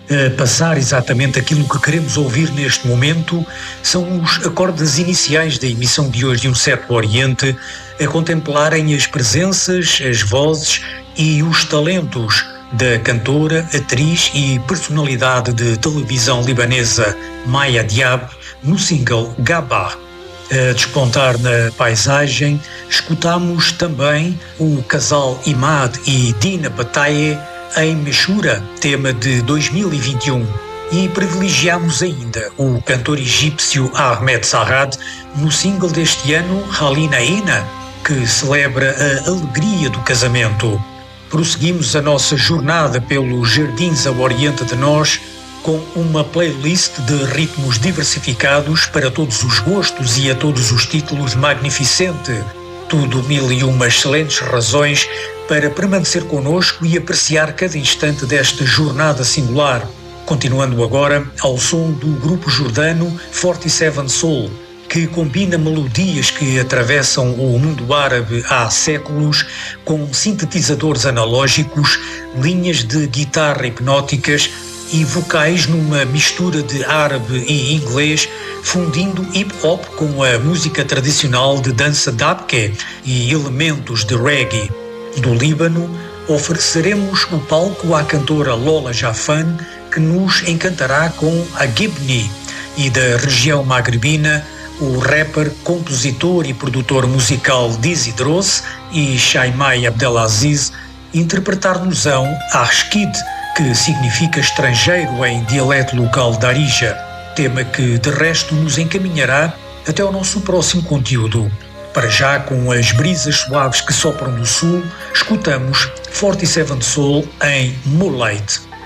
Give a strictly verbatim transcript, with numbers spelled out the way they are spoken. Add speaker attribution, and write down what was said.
Speaker 1: A passar exatamente aquilo que queremos ouvir neste momento são os acordes iniciais da emissão de hoje de Um Certo Oriente, a contemplarem as presenças, as vozes e os talentos da cantora, atriz e personalidade de televisão libanesa Maya Diab no single Gabah. A despontar na paisagem, escutamos também o casal Imad e Dina Bataye em Meshura, tema de dois mil e vinte e um, e privilegiamos ainda o cantor egípcio Ahmed Sarrad no single deste ano Halina Ina, que celebra a alegria do casamento. Prosseguimos a nossa jornada pelos jardins ao oriente de nós com uma playlist de ritmos diversificados para todos os gostos e a todos os títulos magnificente. Tudo mil e uma excelentes razões para permanecer connosco e apreciar cada instante desta jornada singular. Continuando agora ao som do grupo jordano quarenta e sete Soul, que combina melodias que atravessam o mundo árabe há séculos com sintetizadores analógicos, linhas de guitarra hipnóticas e vocais numa mistura de árabe e inglês, fundindo hip-hop com a música tradicional de dança dabke e elementos de reggae. Do Líbano, ofereceremos o palco à cantora Lola Jafan, que nos encantará com a Gibni, e da região magrebina, o rapper, compositor e produtor musical Dizzy Dross e Shaimai Abdelaziz interpretar-nos-ão Ashkid, que significa estrangeiro em dialeto local da Arija, tema que de resto nos encaminhará até ao nosso próximo conteúdo. Para já, com as brisas suaves que sopram do sul, escutamos quarenta e sete Soul em Moonlight.